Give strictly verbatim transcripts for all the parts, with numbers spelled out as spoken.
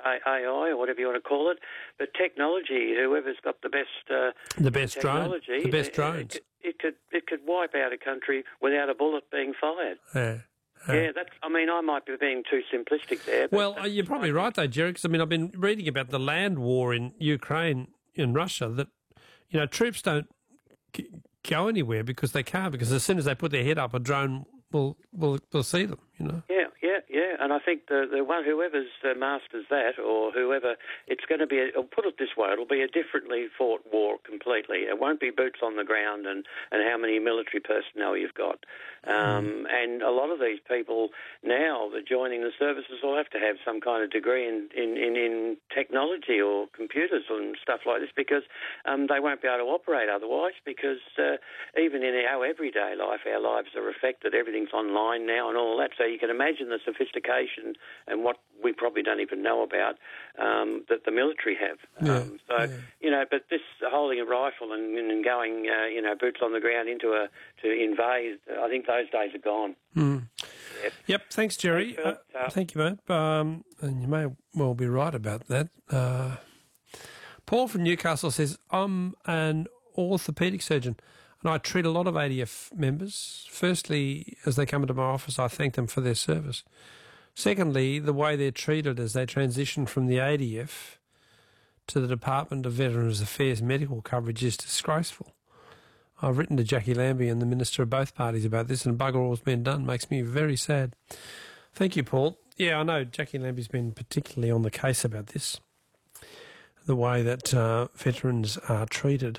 A I or whatever you want to call it, but technology, whoever's got the best uh, the best technology, drone, the best drones, it, it, it could it could wipe out a country without a bullet being fired. Yeah. Uh, yeah, that's. I mean, I might be being too simplistic there. But well, you're probably right though, Jerry. Because I mean, I've been reading about the land war in Ukraine, in Russia. That you know, troops don't go anywhere because they can't. Because as soon as they put their head up, a drone will will will see them. You know. Yeah, yeah, yeah. And I think the the one whoever's uh, masters that, or whoever, it's going to be. A, I'll put it this way: it'll be a differently fought war completely. It won't be boots on the ground and and how many military personnel you've got. Um, and a lot of these people now that are joining the services will have to have some kind of degree in, in, in, in technology or computers and stuff like this because um, they won't be able to operate otherwise because uh, even in our everyday life, our lives are affected. Everything's online now and all that. So you can imagine the sophistication and what we probably don't even know about um, that the military have. Yeah, um, so, yeah. you know, but this holding a rifle and, and going, uh, you know, boots on the ground into a, to invade, I think those days are gone. Mm. Yep. Yep, thanks, Jerry. Thanks, uh, uh, thank you, mate. Um, and you may well be right about that. Uh, Paul from Newcastle says, I'm an orthopaedic surgeon and I treat a lot of A D F members. Firstly, as they come into my office, I thank them for their service. Secondly, the way they're treated as they transition from the A D F to the Department of Veterans Affairs medical coverage is disgraceful. I've written to Jackie Lambie and the Minister of both parties about this, and bugger all's been done. Makes me very sad. Thank you, Paul. Yeah, I know Jackie Lambie's been particularly on the case about this, the way that uh, veterans are treated.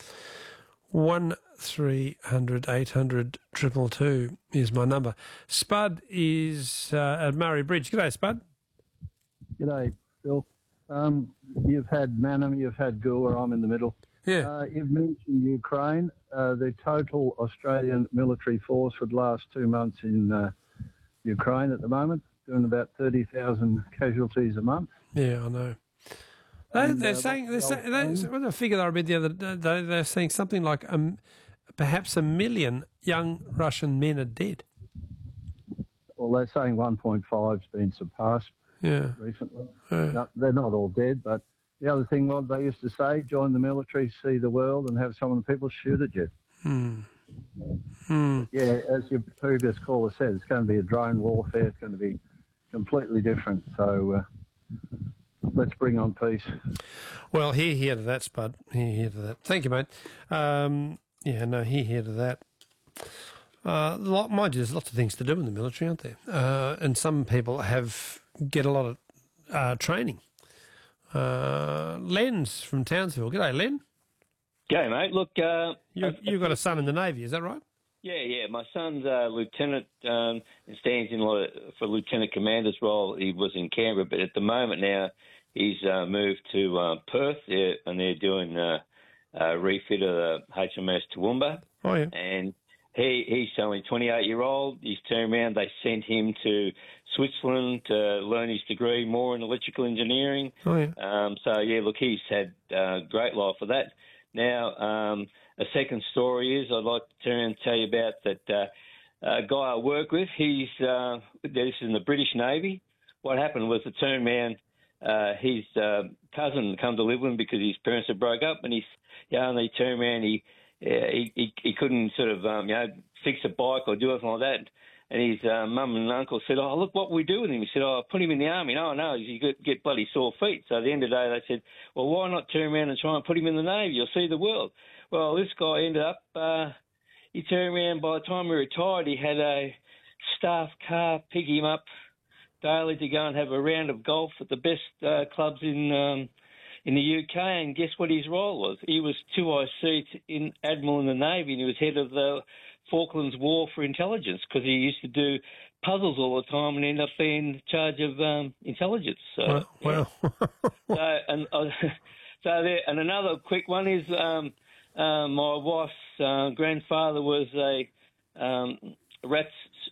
One three hundred eight hundred triple two is my number. Spud is uh, at Murray Bridge. G'day, Spud. G'day, Bill. Um, you've had Manham, you've had Goa, I'm in the middle. Yeah. Uh, you've mentioned Ukraine. Uh, the total Australian military force for the last two months in uh, Ukraine at the moment, doing about thirty thousand casualties a month. Yeah, I know. They, And, they're uh, saying, they're the saying old they, well, the figure I read the other day, they're saying something like um, perhaps a million young Russian men are dead. Well, they're saying one point five's been surpassed Yeah. recently. Yeah. No, they're not all dead, but the other thing, what they used to say, join the military, see the world, and have some of the people shoot at you. Hmm. Hmm. Yeah, as your previous caller said, it's going to be a drone warfare. It's going to be completely different. So uh, let's bring on peace. Well, hear, hear to that, Spud. Hear, hear to that. Thank you, mate. Um, yeah, no, hear, hear to that. Uh, lot, mind you, there's lots of things to do in the military, aren't there? Uh, and some people have get a lot of uh, training. Uh, Len's from Townsville. G'day, Len. G'day, mate. Look, uh, You, you've got a son in the Navy, is that right? yeah, yeah. My son's uh, lieutenant um, and stands in like, for lieutenant commander's role. He was in Canberra, but at the moment now he's uh, moved to uh, Perth, there, and they're doing uh, a refit of the H M S Toowoomba. Oh, yeah. And he he's only twenty-eight year old. He's turned around. They sent him to Switzerland to learn his degree more in electrical engineering. Oh, yeah. Um, so, yeah, look, he's had uh, great life for that. Now, um, a second story is I'd like to turn and tell you about that uh, a guy I work with. He's uh, this is in the British Navy. What happened was the turn man, uh, his uh, cousin come to live with him because his parents had broke up, and he's yeah, and he turned around, he, uh, he he he couldn't sort of um, you know fix a bike or do anything like that. And his uh, mum and uncle said, "Oh, look what we do with him." He said, "Oh, put him in the army." No, no, you get, get bloody sore feet. So at the end of the day, they said, "Well, why not turn around and try and put him in the Navy? You'll see the world." Well, this guy ended up, uh, he turned around, by the time he retired, he had a staff car pick him up daily to go and have a round of golf at the best uh, clubs in um, in the U K. And guess what his role was? He was two I C in Admiral in the Navy, and he was head of the Falklands War for Intelligence because he used to do puzzles all the time and end up being in charge of um, intelligence. So, Well, yeah. so, and, uh, so there, and another quick one is um, uh, my wife's uh, grandfather was a um, Rats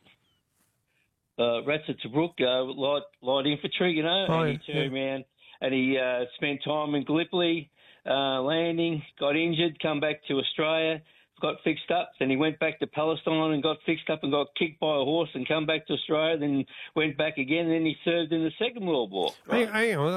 uh, Rats at Tobruk, uh, light, light infantry, you know, Oh, and he turned yeah. around and he uh, spent time in Gallipoli, uh, landing, got injured, come back to Australia, got fixed up, then he went back to Palestine and got fixed up and got kicked by a horse and come back to Australia, then went back again, and then he served in the Second World War. Right? hang, hang on.